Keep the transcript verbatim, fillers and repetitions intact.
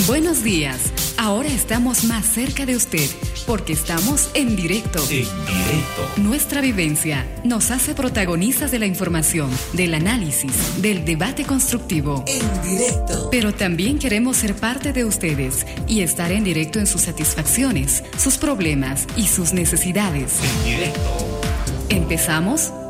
Buenos días. Ahora estamos más cerca de usted porque estamos en directo. En directo. Nuestra vivencia nos hace protagonistas de la información, del análisis, del debate constructivo. En directo. Pero también queremos ser parte de ustedes y estar en directo en sus satisfacciones, sus problemas y sus necesidades. En directo. ¿Empezamos?